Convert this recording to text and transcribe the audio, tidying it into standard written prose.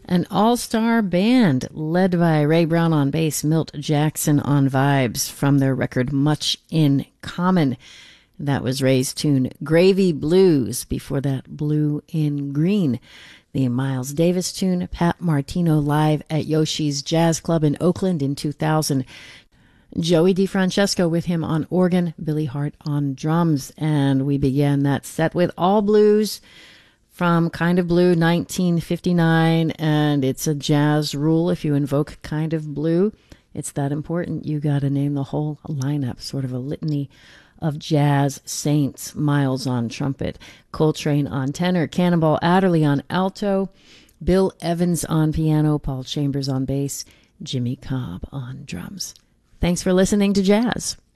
An all-star band led by Ray Brown on bass, Milt Jackson on vibes from their record Much in Common. That was Ray's tune Gravy Blues, before that Blue in Green. The Miles Davis tune, Pat Martino live at Yoshi's Jazz Club in Oakland in 2000. Joey DeFrancesco with him on organ, Billy Hart on drums. And we began that set with All Blues from Kind of Blue 1959, and it's a jazz rule. If you invoke Kind of Blue, it's that important. You got to name the whole lineup, sort of a litany of jazz saints. Miles on trumpet, Coltrane on tenor, Cannonball Adderley on alto, Bill Evans on piano, Paul Chambers on bass, Jimmy Cobb on drums. Thanks for listening to Jazz.